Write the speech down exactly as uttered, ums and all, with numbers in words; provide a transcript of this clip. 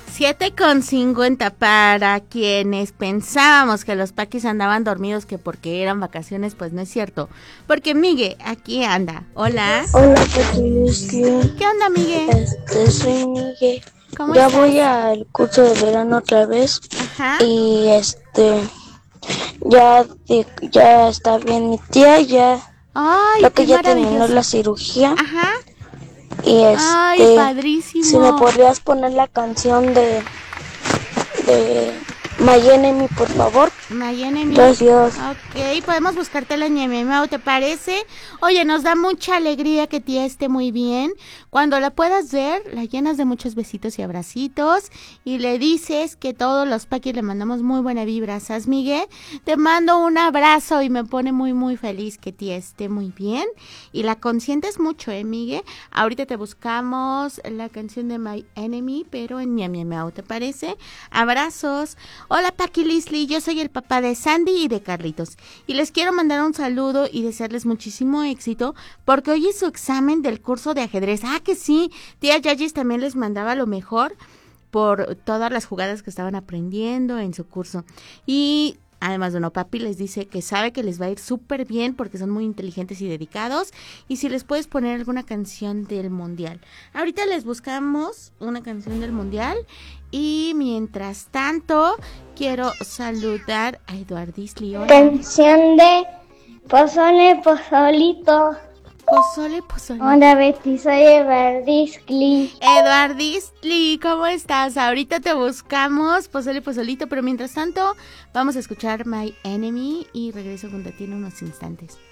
Siete con cincuenta para quienes pensábamos que los paquis andaban dormidos que porque eran vacaciones, pues no es cierto. Porque Miguel aquí anda. Hola. Hola, Paquis. ¿Qué onda, Miguel? Este, soy Miguel. ¿Cómo Ya estás? voy al curso de verano otra vez. Ajá. Y este, ya, de- ya está bien mi tía, ya. Ay, Creo qué que ya terminó maravilloso. la cirugía. Ajá. Y Ay, este, padrísimo. si me podrías poner la canción de, de My Enemy, por favor. My Enemy. Gracias. Ok, podemos buscarte la ñememao, ¿te parece? Oye, nos da mucha alegría que tía esté muy bien. Cuando la puedas ver, la llenas de muchos besitos y abracitos y le dices que todos los paquis le mandamos muy buena vibra. ¿Sabes, Miguel? Te mando un abrazo y me pone muy, muy feliz que tía esté muy bien. Y la consientes mucho, ¿eh, Miguel? Ahorita te buscamos la canción de My Enemy, pero en ñememao, ¿te parece? Abrazos. Hola, Paqui Lisli, yo soy el papá de Sandy y de Carlitos y les quiero mandar un saludo y desearles muchísimo éxito porque hoy es su examen del curso de ajedrez. Ah, que sí, tía Yayis también les mandaba lo mejor por todas las jugadas que estaban aprendiendo en su curso. Y además, bueno, papi les dice que sabe que les va a ir súper bien porque son muy inteligentes y dedicados. Y si les puedes poner alguna canción del mundial. Ahorita les buscamos una canción del mundial. Y mientras tanto, quiero saludar a Eduardis León. Canción de Pozole, Pozolito. Pozole, pozole. Hola, Betty, soy Evardisli. Eduardisli, ¿cómo estás? Ahorita te buscamos, pozole, pozolito, pero mientras tanto, vamos a escuchar My Enemy y regreso junto a ti en unos instantes.